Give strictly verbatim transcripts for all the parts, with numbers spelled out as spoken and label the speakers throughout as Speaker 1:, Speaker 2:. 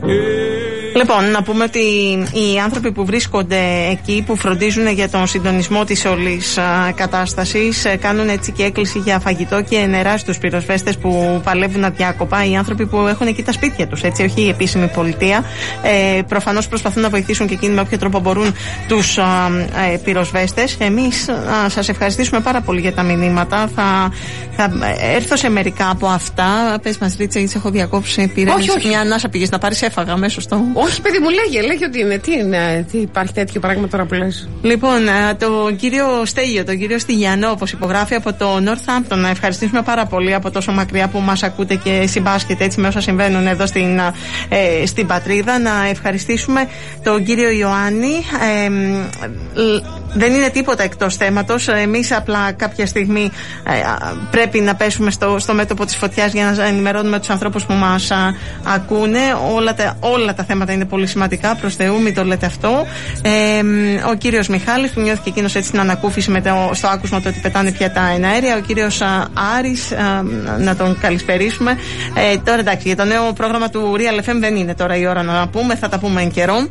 Speaker 1: Λοιπόν, να πούμε ότι οι άνθρωποι που βρίσκονται εκεί, που φροντίζουν για τον συντονισμό της όλης κατάστασης, κάνουν έτσι και έκκληση για φαγητό και νερά στους πυροσβέστες που παλεύουν αδιάκοπα. Οι άνθρωποι που έχουν εκεί τα σπίτια τους, έτσι, όχι η επίσημη πολιτεία. Ε, προφανώς προσπαθούν να βοηθήσουν και εκείνοι με όποιο τρόπο μπορούν τους α, ε, πυροσβέστες. Εμείς α, σας ευχαριστήσουμε πάρα πολύ για τα μηνύματα. Θα, θα έρθω σε μερικά από αυτά. Πες μας, Ρίτσα, έχω διακόψει. Πήρες μια ανάσα, πήγες να πάρεις, έφαγα αμέσως στο.
Speaker 2: Όχι, παιδί μου, λέγε, λέγε ότι είναι. Τι είναι, τι υπάρχει τέτοιο πράγμα τώρα που λες.
Speaker 1: Λοιπόν, τον κύριο Στέγιο, τον κύριο Στυγιανό, όπως υπογράφει από το Northampton, να ευχαριστήσουμε πάρα πολύ από τόσο μακριά που μας ακούτε και συμπάσχετε έτσι με όσα συμβαίνουν εδώ στην, ε, στην πατρίδα. Να ευχαριστήσουμε τον κύριο Ιωάννη. Ε, δεν είναι τίποτα εκτός θέματος. Εμείς απλά κάποια στιγμή ε, πρέπει να πέσουμε στο, στο μέτωπο της φωτιάς για να ενημερώνουμε τους ανθρώπους που μας α, ακούνε. Όλα τα, όλα τα θέματα είναι πολύ σημαντικά, προς Θεού, μην το λέτε αυτό. Ε, ο κύριος Μιχάλης που νιώθηκε εκείνος έτσι στην ανακούφιση με το, στο άκουσμα το ότι πετάνε πια τα εναέρια. Ο κύριος α, Άρης, α, να τον καλησπερίσουμε. Ε, τώρα εντάξει, για το νέο πρόγραμμα του Real εφ εμ δεν είναι τώρα η ώρα να πούμε, θα τα πούμε εν καιρό.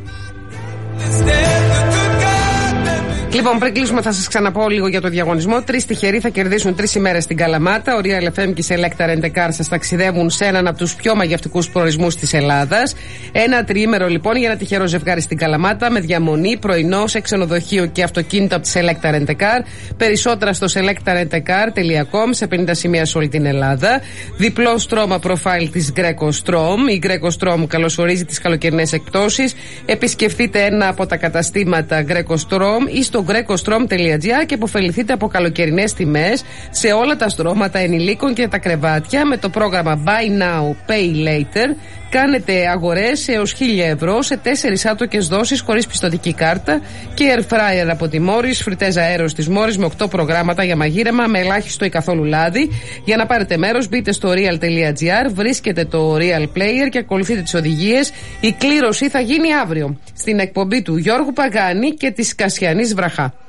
Speaker 2: Λοιπόν, πριν κλείσουμε, θα σας ξαναπώ λίγο για το διαγωνισμό. Τρεις τυχεροί θα κερδίσουν τρεις ημέρες στην Καλαμάτα. Ο Real εφ εμ και η Selecta Rent a Car σας ταξιδεύουν σε έναν από τους πιο μαγευτικούς προορισμούς της Ελλάδας. Ένα τριήμερο λοιπόν για ένα τυχερό ζευγάρι στην Καλαμάτα με διαμονή, πρωινό, σε ξενοδοχείο και αυτοκίνητο από τη Selecta Rent a Car. Περισσότερα στο selecta rent a car dot com σε πενήντα σημεία σε όλη την Ελλάδα. Διπλό στρώμα προφάιλ της Greco Strom. Η Greco Strom καλωσορίζει τις καλοκαιρινές εκπτώσεις. Επισκεφτείτε ένα από τα καταστήματα Greco Strom ή στο greco-strom dot gr και υποφεληθείτε από καλοκαιρινές τιμές σε όλα τα στρώματα ενηλίκων και τα κρεβάτια με το πρόγραμμα Buy Now, Pay Later. Κάνετε αγορές έως χίλια ευρώ σε τέσσερις άτοκες δόσεις χωρίς πιστωτική κάρτα και air fryer από τη Morris, φριτέζα αέρος της Morris με οκτώ προγράμματα για μαγείρεμα με ελάχιστο ή καθόλου λάδι. Για να πάρετε μέρος μπείτε στο real dot gr, βρίσκετε το Real Player και ακολουθείτε τις οδηγίες. Η κλήρωση θα γίνει αύριο στην εκπομπή του Γιώργου Παγάνη και της Κασιανής Βραχά.